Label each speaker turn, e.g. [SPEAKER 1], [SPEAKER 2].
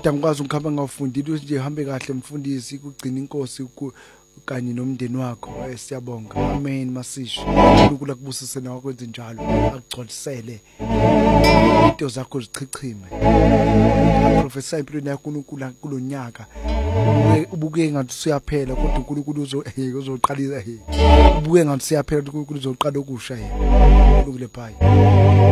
[SPEAKER 1] kodwa ngikwazi ukuhamba ngawufundile nje hambe kahle mfundisi kugcina inkosi kanye nomndeni wakho. Siyabonga. Amen masisho. uNkulunkulu akubusise nawe kwenze njalo, akugcolisele into zakho zichichime. Prophesy impilo yakho uNkulunkulu kulonyaka. Ubuke ngathi usuyaphela kodwa uNkulunkulu uzoqalisa ubuke ngathi usuyaphela uNkulunkulu uzoqala okusha uNkulunkulu ephaya.